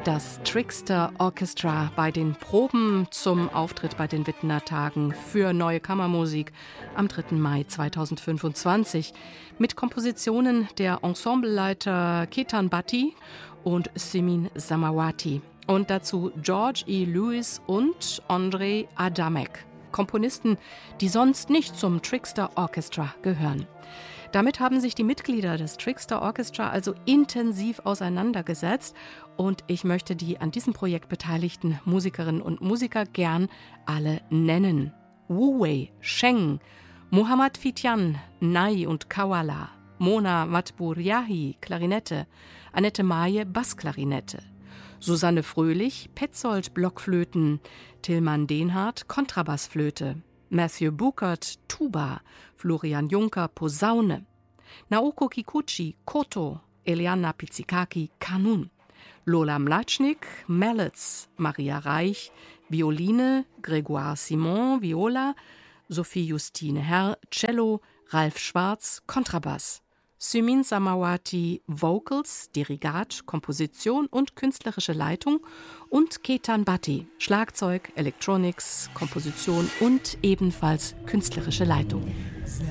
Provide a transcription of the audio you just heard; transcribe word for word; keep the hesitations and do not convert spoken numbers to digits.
Das Trickster Orchestra bei den Proben zum Auftritt bei den Wittener Tagen für Neue Kammermusik am dritten Mai zweitausendfünfundzwanzig mit Kompositionen der Ensembleleiter Ketan Bhatti und Simin Samawati und dazu George E. Lewis und Andrei Adamek, Komponisten, die sonst nicht zum Trickster Orchestra gehören. Damit haben sich die Mitglieder des Trickster Orchestra also intensiv auseinandergesetzt und ich möchte die an diesem Projekt beteiligten Musikerinnen und Musiker gern alle nennen. Wu Wei, Sheng, Mohammad Fitian, Nai und Kawala, Mona Matburiahi, Klarinette, Annette Maye, Bassklarinette, Susanne Fröhlich, Petzold, Blockflöten, Tilman Denhardt, Kontrabassflöte, Matthew Buckert, Tuba, Florian Juncker, Posaune, Naoko Kikuchi, Koto, Eliana Pizzikaki, Kanun, Lola Mlecznik, Mallets, Maria Reich, Violine, Grégoire Simon, Viola, Sophie Justine Herr, Cello, Ralf Schwarz, Kontrabass, Simin Samawati, Vocals, Dirigat, Komposition und künstlerische Leitung und Ketan Bhatti, Schlagzeug, Electronics, Komposition und ebenfalls künstlerische Leitung.